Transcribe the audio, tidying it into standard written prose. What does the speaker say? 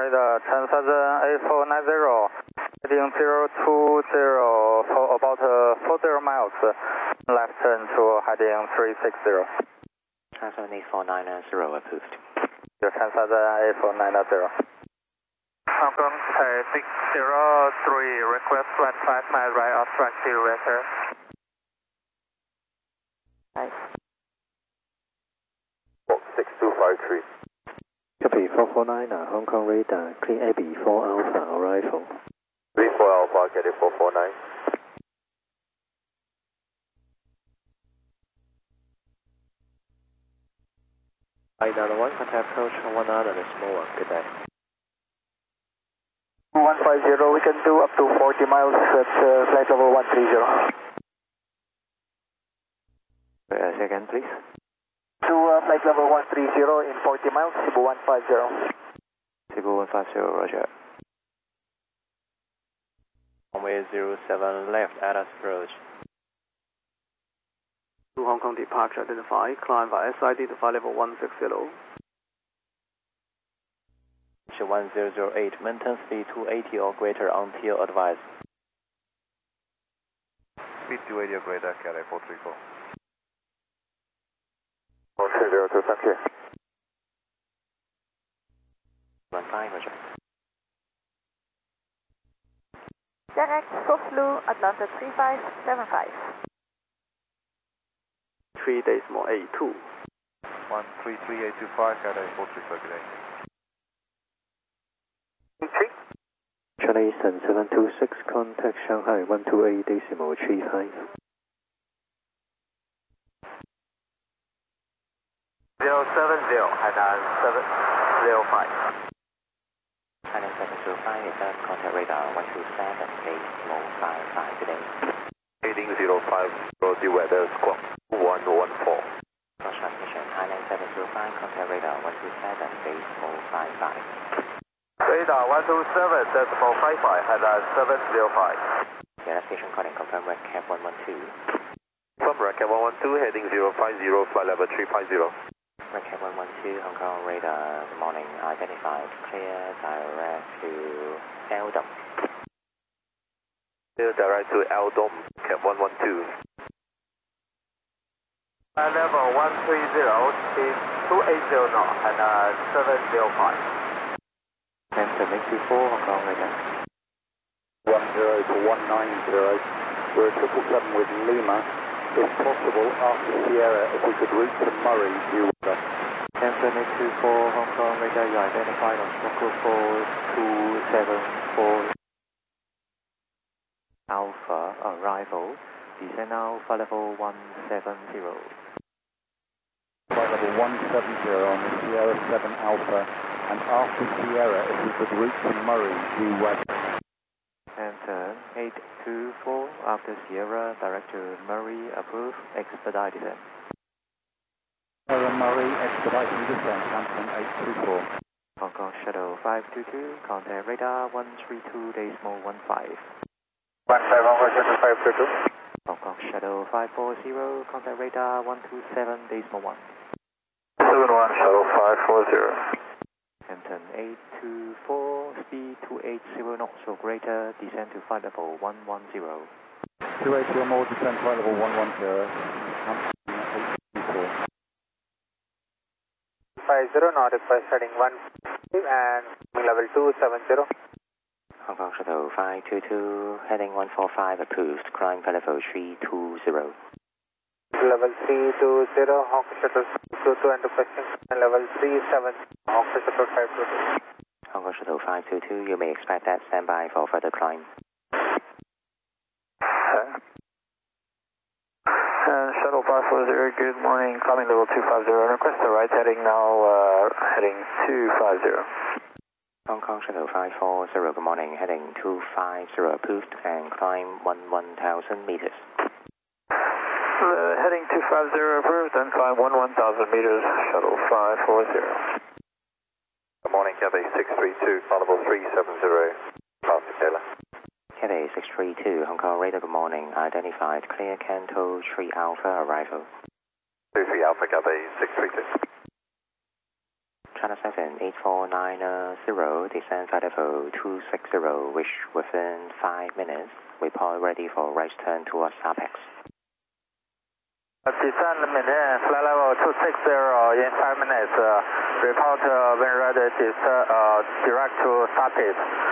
Transaction A490, heading 020 for about 40 miles, left turn to heading 360. Transaction A490 approved. Transaction A490. Hong Kong 603, request 15 miles right of track 0 vector. Nice. 6253. Copy 449, Hong Kong radar, clear AB 4 Alpha, arrival. 34 Alpha, get it 449. Another one, contact approach 1 other, the small one, good day. 150, we can do up to 40 miles at flight level 130. Say again, please. To flight level 130 in 40 miles, Cebu 150. Cebu 150, roger. Runway 07 left, Atlas approach. To Hong Kong departure, identify, climb via SID to flight level 160. 1008, maintain speed 280 or greater until advised. Speed 280 or greater, Cathay 434. 4302, thank you. 15, roger. Direct, Fox Blue, Atlanta 3575. 3 days more, A2. 133825, Cathay 434, good day. Charlie Eastern 726, contact Shanghai 128.35. 070, Hainan 705. Hainan 705, return contact radar 127, base low 55 today. Heading 050, the weather squawk 114. Cross transmission, Hainan 705, contact radar 127, base low 55. Radar 127, decimal 55, Hainan 705. Sierra Station calling, confirm red cap 112. From Racket 112, heading 050, flight level 350. Red cap 112, Hong Kong radar, good morning, identified, clear, direct to Eldom. Clear direct to Eldom, Cap 112. Flight level 130, speed 280 knots, Hainan 705. Hampton 824, Hong Kong radar. 10 to 190, we're 777 with Lima. If possible, after Sierra, if we could route to Murray, due weather. Hampton 824, Hong Kong radar, you identified on Smoker 4274. Alpha, arrival, descend now, flight level 170. Flight level 170 on the Sierra 7 Alpha, and after Sierra, if we could route to Murray, due weather. Hampton 824, after Sierra, direct to Murray, approve, expedite descent. Sierra Murray, expediting descent, Hampton 824. Hong Kong Shuttle 522, contact radar 132.15. 15, Hong Kong Shuttle 522. Hong Kong Shuttle 540, contact radar 127.1. 71 Shuttle 540. Hampton 824, speed 280 knots or greater, descend to flight level 110. 280 or more, descend flight level 110. Hampton 824. 50 knot, request heading 1 and level 270. Hong Kong Shuttle 522, heading 145, approved, climb level 320. Level 320, Hong Kong Shuttle 522 and requesting level 37, Hong Kong Shuttle 522. Hong Kong Shuttle 522, you may expect that standby for further climb. Shuttle 540, good morning, climbing level 250, request the right heading now, heading 250. Hong Kong Shuttle 540, good morning, heading 250, approved, and climb 11,000 meters. Heading 250 approved and climb 11,000 meters, Shuttle 540. Good morning, Cathay 632, flight level 370, passing Taylor. Cathay 632, Hong Kong radar, good morning, identified, clear Canto 3 Alpha, arrival. 23 Alpha, Cathay 632. 17849, descend flight level 260, wish within 5 minutes. Report ready for right turn towards Apex. Descend maintain flight level 260 in 5 minutes. Report when ready, direct to Apex.